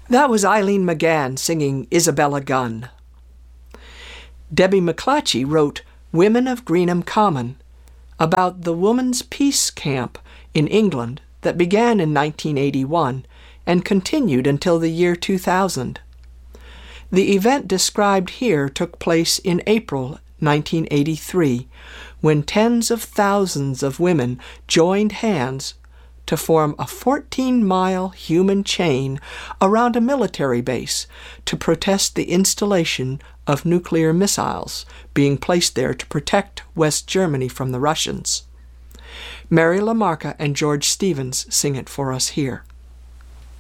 That was Eileen McGann singing Isabella Gunn. Debbie McClatchy wrote Women of Greenham Common about the Woman's Peace Camp in England that began in 1981 and continued until the year 2000. The event described here took place in April 1983, when tens of thousands of women joined hands to form a 14-mile human chain around a military base to protest the installation of nuclear missiles being placed there to protect West Germany from the Russians. Mary LaMarca and George Stevens sing it for us here.